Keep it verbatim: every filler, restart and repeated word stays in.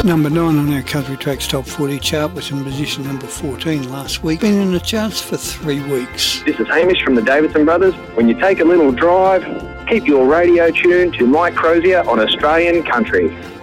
Number nine on our Country Tracks Top forty chart was in position number fourteen last week. Been in the charts for three weeks. This is Hamish from the Davidson Brothers. When you take a little drive, keep your radio tuned to Mike Crozier on Australian Country.